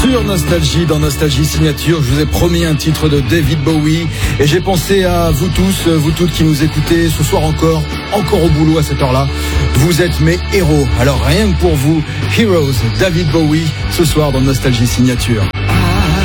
Sur Nostalgie, dans Nostalgie Signature, je vous ai promis un titre de David Bowie et j'ai pensé à vous tous, vous toutes qui nous écoutez ce soir encore au boulot à cette heure-là. Vous êtes mes héros. Alors rien que pour vous, Heroes, David Bowie, ce soir dans Nostalgie Signature.